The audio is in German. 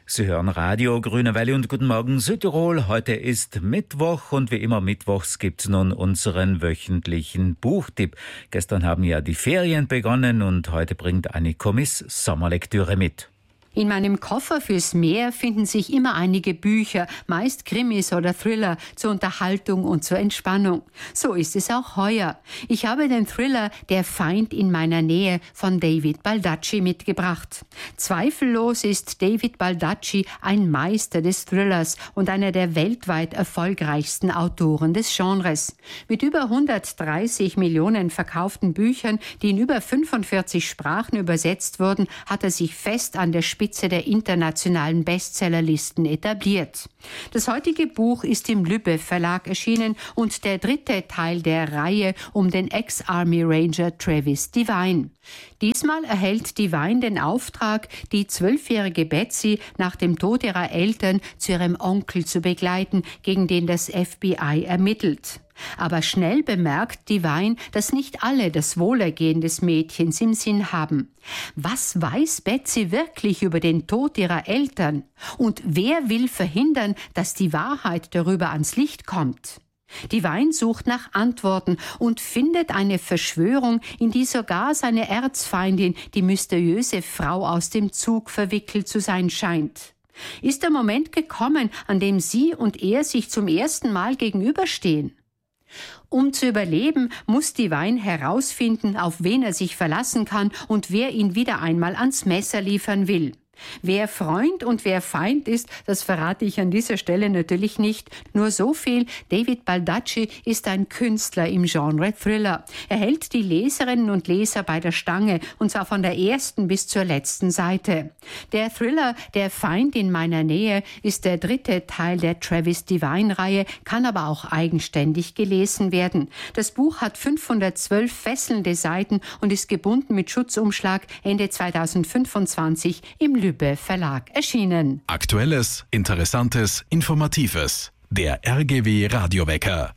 Sie hören Radio Grüne Welle und guten Morgen Südtirol. Heute ist Mittwoch und wie immer mittwochs gibt's nun unseren wöchentlichen Buchtipp. Gestern haben ja die Ferien begonnen und heute bringt Annie Kommis Sommerlektüre mit. In meinem Koffer fürs Meer finden sich immer einige Bücher, meist Krimis oder Thriller, zur Unterhaltung und zur Entspannung. So ist es auch heuer. Ich habe den Thriller Der Feind in meiner Nähe von David Baldacci mitgebracht. Zweifellos ist David Baldacci ein Meister des Thrillers und einer der weltweit erfolgreichsten Autoren des Genres. Mit über 130 Millionen verkauften Büchern, die in über 45 Sprachen übersetzt wurden, hat er sich fest an der Spitze der internationalen Bestsellerlisten etabliert. Das heutige Buch ist im Lübbe Verlag erschienen und der dritte Teil der Reihe um den Ex-Army Ranger Travis Devine. Diesmal erhält Devine den Auftrag, die 12-jährige Betsy nach dem Tod ihrer Eltern zu ihrem Onkel zu begleiten, gegen den das FBI ermittelt. Aber schnell bemerkt Devine, dass nicht alle das Wohlergehen des Mädchens im Sinn haben. Was weiß Betsy wirklich über den Tod ihrer Eltern? Und wer will verhindern, dass die Wahrheit darüber ans Licht kommt? Devine sucht nach Antworten und findet eine Verschwörung, in die sogar seine Erzfeindin, die mysteriöse Frau aus dem Zug, verwickelt zu sein scheint. Ist der Moment gekommen, an dem sie und er sich zum ersten Mal gegenüberstehen? Um zu überleben, muss Devine herausfinden, auf wen er sich verlassen kann und wer ihn wieder einmal ans Messer liefern will. Wer Freund und wer Feind ist, das verrate ich an dieser Stelle natürlich nicht. Nur so viel: David Baldacci ist ein Künstler im Genre Thriller. Er hält die Leserinnen und Leser bei der Stange, und zwar von der ersten bis zur letzten Seite. Der Thriller Der Feind in meiner Nähe ist der dritte Teil der Travis Devine-Reihe, kann aber auch eigenständig gelesen werden. Das Buch hat 512 fesselnde Seiten und ist gebunden mit Schutzumschlag, Ende 2025 im Lübbe Verlag erschienen. Aktuelles, Interessantes, Informatives. Der RGW Radiowecker.